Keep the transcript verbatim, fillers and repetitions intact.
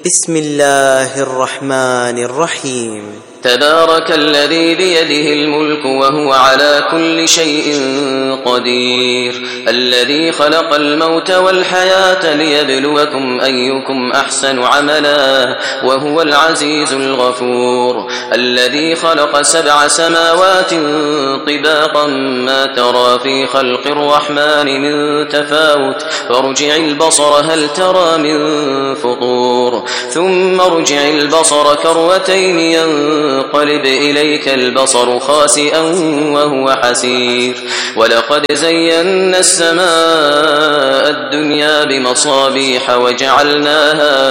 بسم الله الرحمن الرحيم. تبارك الذي بيده الملك وهو على كل شيء قدير، الذي خلق الموت والحياة ليبلوكم أيكم أحسن عملا وهو العزيز الغفور، الذي خلق سبع سماوات طباقا ما ترى في خلق الرحمن من تفاوت، فارجع البصر هل ترى من فطور، ثم ارجع البصر كرتين ينقلب إليك البصر خاسئا وهو حسير، ولقد زينا السماء الدنيا بمصابيح وجعلناها